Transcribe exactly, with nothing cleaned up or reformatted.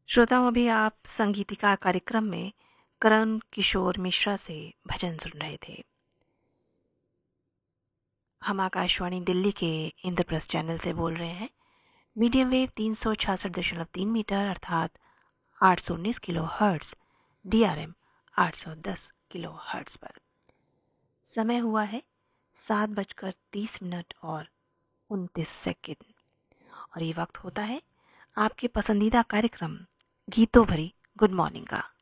श्रोताओं, अभी आप संगीतिका कार्यक्रम में करण किशोर मिश्रा से भजन सुन रहे थे। हम आकाशवाणी दिल्ली के इंद्रप्रस्थ चैनल से बोल रहे हैं। मीडियम वेव तीन सौ छियासठ दशमलव तीन मीटर अर्थात आठ सौ उन्नीस kilo hertz, D R M आठ सौ दस किलो हर्ट्स पर। समय हुआ है सात बजकर तीस मिनट और उनतीस सेकेंड और ये वक्त होता है आपके पसंदीदा कार्यक्रम गीतों भरी गुड मॉर्निंग का।